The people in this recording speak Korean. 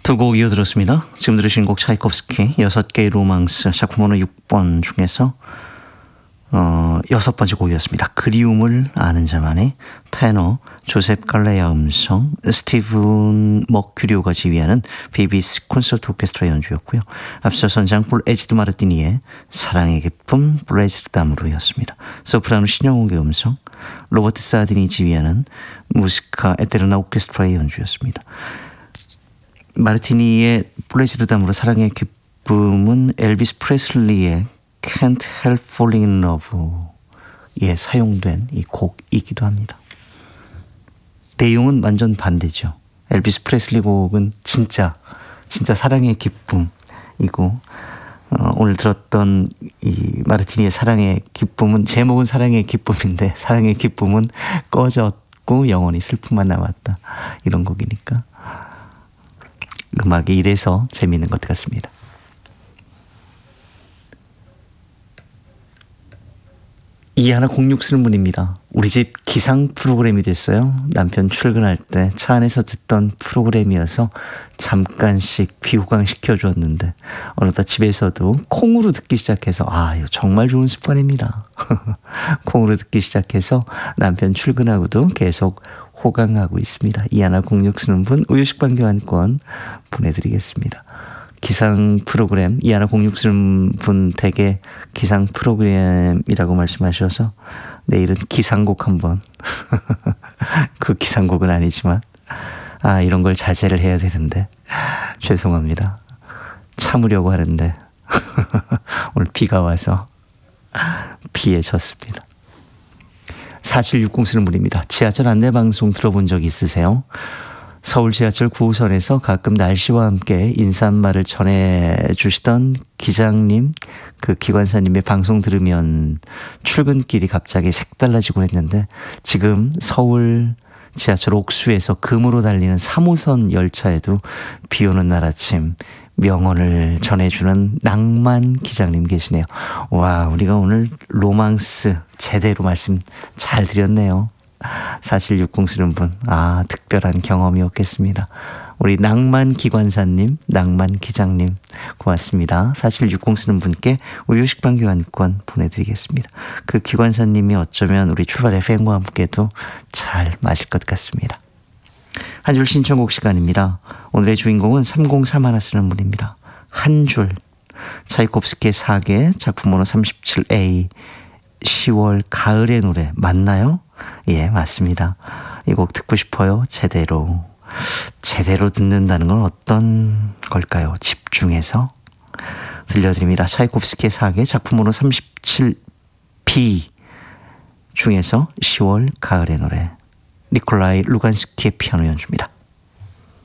두 곡 이어들었습니다. 지금 들으신 곡 차이콥스키 6개의 로망스 작품 번호 6번 중에서 여섯 번째 곡이었습니다. 그리움을 아는 자만의 테너 조셉 갈레야 음성, 스티븐 머큐리오가 지휘하는 BBC 콘서트 오케스트라 연주였고요. 앞서 선장불 에지드 마르티니의 사랑의 기쁨 브레지르담으로였습니다. 소프라노 신영옥의 음성, 로버트 사딘이 지휘하는 무스카 에테르나 오케스트라의 연주였습니다. 마르티니의 브레지르담으로 사랑의 기쁨은 엘비스 프레슬리의 Can't Help Falling in Love에 사용된 이 곡이기도 합니다. 내용은 완전 반대죠. 엘비스 프레슬리 곡은 진짜 사랑의 기쁨이고 오늘 들었던 이 마르티니의 사랑의 기쁨은 제목은 사랑의 기쁨인데 사랑의 기쁨은 꺼졌고 영원히 슬픔만 남았다. 이런 곡이니까 음악이 이래서 재미있는 것 같습니다. 이하나 06 쓰는 분입니다. 우리 집 기상 프로그램이 됐어요. 남편 출근할 때 차 안에서 듣던 프로그램이어서 잠깐씩 비호강 시켜줬는데 어느덧 집에서도 콩으로 듣기 시작해서 이거 정말 좋은 습관입니다. 콩으로 듣기 시작해서 남편 출근하고도 계속 호강하고 있습니다. 이하나 06 쓰는 분 우유식빵 교환권 보내드리겠습니다. 기상 프로그램 이하나 06 쓰는 분 댁에 기상 프로그램이라고 말씀하셔서 내일은 기상곡 한번 그 기상곡은 아니지만 이런 걸 자제를 해야 되는데 죄송합니다. 참으려고 하는데 오늘 비가 와서 비에 젖습니다. 4760 쓰는 분입니다. 지하철 안내방송 들어본 적 있으세요? 서울 지하철 9호선에서 가끔 날씨와 함께 인사말을 전해주시던 기장님, 그 기관사님의 방송 들으면 출근길이 갑자기 색달라지곤 했는데 지금 서울 지하철 옥수에서 금으로 달리는 3호선 열차에도 비 오는 날 아침 명언을 전해주는 낭만 기장님 계시네요. 와, 우리가 오늘 로망스 제대로 말씀 잘 드렸네요. 4760 쓰는 분, 특별한 경험이었겠습니다. 우리 낭만 기관사님, 낭만 기장님 고맙습니다. 4760 쓰는 분께 우유식빵 교환권 보내드리겠습니다. 그 기관사님이 어쩌면 우리 출발 FM과 함께도 잘 마실 것 같습니다. 한 줄 신청곡 시간입니다. 오늘의 주인공은 3031 쓰는 분입니다. 한 줄, 차이콥스키의 사계 작품 번호 37A 10월 가을의 노래 맞나요? 예, 맞습니다. 이 곡 듣고 싶어요. 제대로 듣는다는 건 어떤 걸까요? 집중해서 들려드립니다. 차이콥스키의 사계 작품 번호 37B 중에서 10월 가을의 노래, 니콜라이 루간스키의 피아노 연주입니다.